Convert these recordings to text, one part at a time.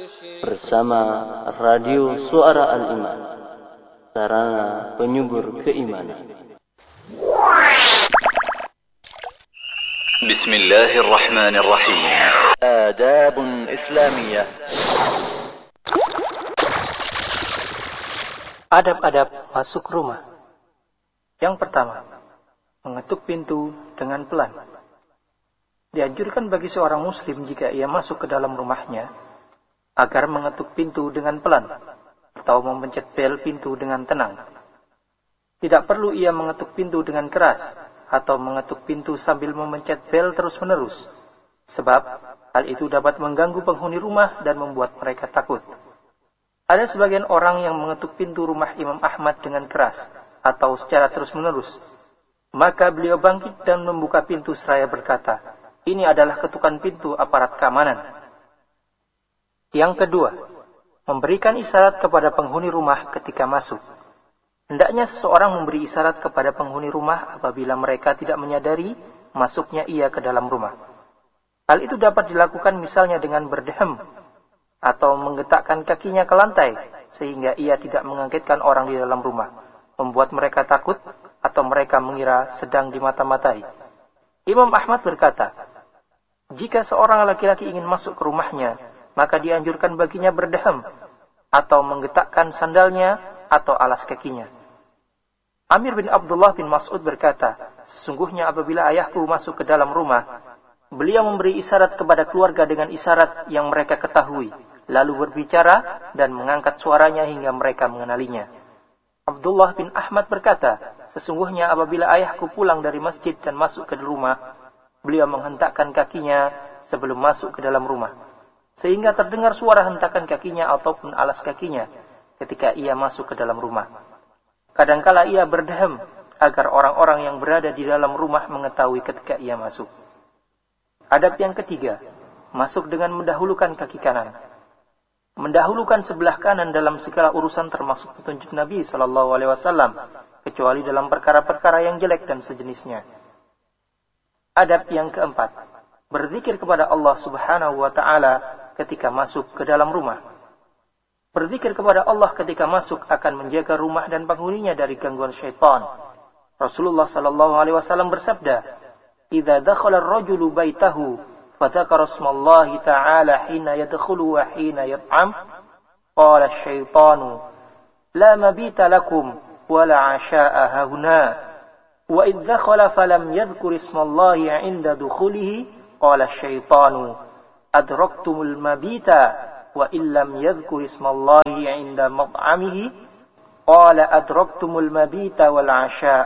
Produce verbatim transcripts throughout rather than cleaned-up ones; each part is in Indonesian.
bersama Radio Suara Al-Iman, sarana penyubur keimanan. Bismillahirrahmanirrahim. Adabun Islamiyah. Adab-adab masuk rumah. Yang pertama, mengetuk pintu dengan pelan. Dianjurkan bagi seorang muslim jika ia masuk ke dalam rumahnya agar mengetuk pintu dengan pelan atau memencet bel pintu dengan tenang. Tidak perlu ia mengetuk pintu dengan keras atau mengetuk pintu sambil memencet bel terus-menerus, sebab hal itu dapat mengganggu penghuni rumah dan membuat mereka takut. Ada sebagian orang yang mengetuk pintu rumah Imam Ahmad dengan keras atau secara terus-menerus. Maka beliau bangkit dan membuka pintu seraya berkata, "Ini adalah ketukan pintu aparat keamanan." Yang kedua, memberikan isyarat kepada penghuni rumah ketika masuk. Hendaknya seseorang memberi isyarat kepada penghuni rumah apabila mereka tidak menyadari masuknya ia ke dalam rumah. Hal itu dapat dilakukan misalnya dengan berdehem atau menggetakkan kakinya ke lantai sehingga ia tidak mengagetkan orang di dalam rumah, membuat mereka takut atau mereka mengira sedang dimata-matai. Imam Ahmad berkata, jika seorang laki-laki ingin masuk ke rumahnya, maka dianjurkan baginya berdehem atau menggetakkan sandalnya atau alas kakinya. Amir bin Abdullah bin Mas'ud berkata, sesungguhnya apabila ayahku masuk ke dalam rumah, beliau memberi isyarat kepada keluarga dengan isyarat yang mereka ketahui, lalu berbicara dan mengangkat suaranya hingga mereka mengenalinya. Abdullah bin Ahmad berkata, sesungguhnya apabila ayahku pulang dari masjid dan masuk ke rumah, beliau menghentakkan kakinya sebelum masuk ke dalam rumah, sehingga terdengar suara hentakan kakinya ataupun alas kakinya ketika ia masuk ke dalam rumah. Kadangkala ia berdehem agar orang-orang yang berada di dalam rumah mengetahui ketika ia masuk. Adab yang ketiga, masuk dengan mendahulukan kaki kanan. Mendahulukan sebelah kanan dalam segala urusan termasuk petunjuk Nabi shallallahu alaihi wasallam, kecuali dalam perkara-perkara yang jelek dan sejenisnya. Adab yang keempat, berzikir kepada Allah subhanahu wa ta'ala ketika masuk ke dalam rumah. Berzikir kepada Allah ketika masuk akan menjaga rumah dan penghuninya dari gangguan syaitan. Rasulullah shallallahu alaihi wasallam bersabda, "Idza dakhala ar-rajulu baitahu فذكر اسم الله تعالى حين يدخل وحين يطعم قال الشيطان لا مبيت لكم ولا عشاء هنا وإذ دخل فلم يذكر اسم الله عند دخوله قال الشيطان أدركتم المبيت وإن لم يذكر اسم الله عند مطعمه قال أدركتم المبيت والعشاء."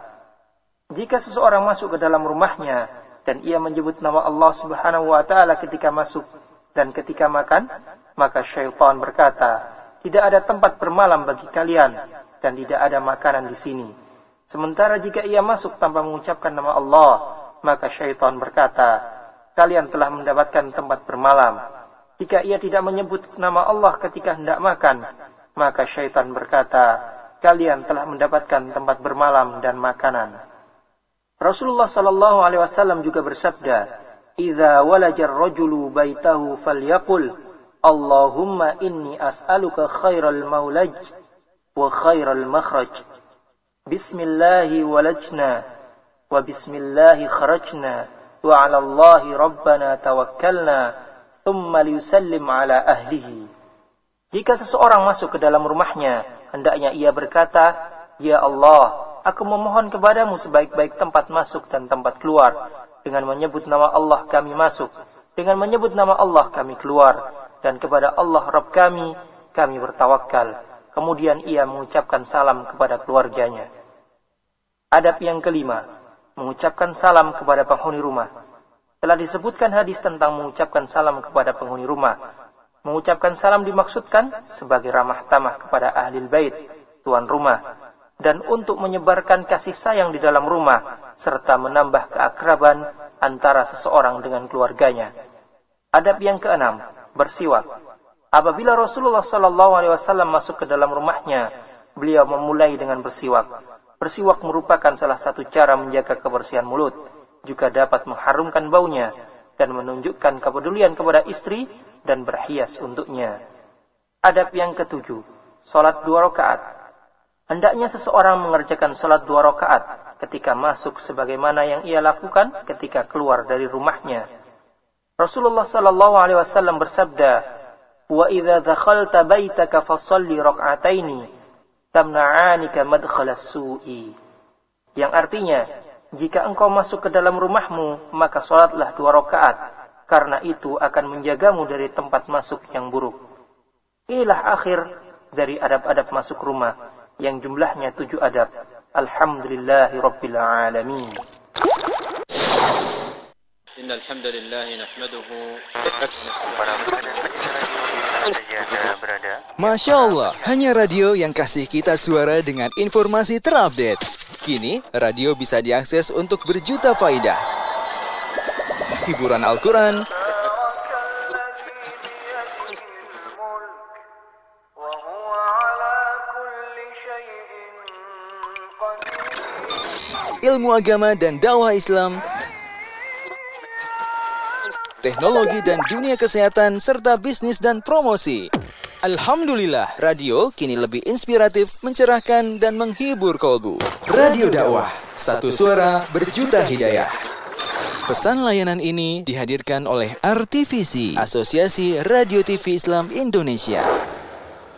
Jika seseorang masuk ke dalam rumahnya dan ia menyebut nama Allah subhanahu wa ta'ala ketika masuk dan ketika makan, maka syaitan berkata, tidak ada tempat bermalam bagi kalian dan tidak ada makanan di sini. Sementara jika ia masuk tanpa mengucapkan nama Allah, maka syaitan berkata, kalian telah mendapatkan tempat bermalam. Jika ia tidak menyebut nama Allah ketika hendak makan, maka syaitan berkata, kalian telah mendapatkan tempat bermalam dan makanan. Rasulullah sallallahu alaihi wasallam juga bersabda, "Idza walaja ar-rajulu baitahu falyaqul, Allahumma inni as'aluka khairal maulaj wa khairal makhraj. Bismillahi walajna wa bismillahi kharajna wa 'ala Allahi rabbana tawakkalna, thumma liyusallim 'ala ahlihi." Jika seseorang masuk ke dalam rumahnya, hendaknya ia berkata, "Ya Allah, aku memohon kepadamu sebaik-baik tempat masuk dan tempat keluar. Dengan menyebut nama Allah kami masuk, dengan menyebut nama Allah kami keluar, dan kepada Allah Rabb kami, kami bertawakal." Kemudian ia mengucapkan salam kepada keluarganya. Adab yang kelima, mengucapkan salam kepada penghuni rumah. Telah disebutkan hadis tentang mengucapkan salam kepada penghuni rumah. Mengucapkan salam dimaksudkan sebagai ramah tamah kepada ahlil bait, tuan rumah, dan untuk menyebarkan kasih sayang di dalam rumah, serta menambah keakraban antara seseorang dengan keluarganya. Adab yang keenam, bersiwak. Apabila Rasulullah shallallahu alaihi wasallam masuk ke dalam rumahnya, beliau memulai dengan bersiwak. Bersiwak merupakan salah satu cara menjaga kebersihan mulut, juga dapat mengharumkan baunya, dan menunjukkan kepedulian kepada istri dan berhias untuknya. Adab yang ketujuh, salat dua rakaat. Hendaknya seseorang mengerjakan salat dua rakaat ketika masuk sebagaimana yang ia lakukan ketika keluar dari rumahnya. Rasulullah sallallahu alaihi wasallam bersabda, "Wa idza dakhalta baitaka fashalli rak'ataini tamna'anika madkhalas su'i." Yang artinya, jika engkau masuk ke dalam rumahmu, maka salatlah dua rakaat, karena itu akan menjagamu dari tempat masuk yang buruk. Inilah akhir dari adab-adab masuk rumah, yang jumlahnya tujuh adab. Alhamdulillahi Rabbil Alamin. Innal hamdalillah nahmaduhu. Masya Allah, hanya radio yang kasih kita suara dengan informasi terupdate. Kini, radio bisa diakses untuk berjuta faidah. Hiburan Al-Quran, ilmu agama dan dakwah Islam, teknologi dan dunia kesehatan, serta bisnis dan promosi. Alhamdulillah, radio kini lebih inspiratif, mencerahkan, dan menghibur kolbu. Radio dakwah, satu suara berjuta hidayah. Pesan layanan ini dihadirkan oleh R T V C, Asosiasi Radio T V Islam Indonesia.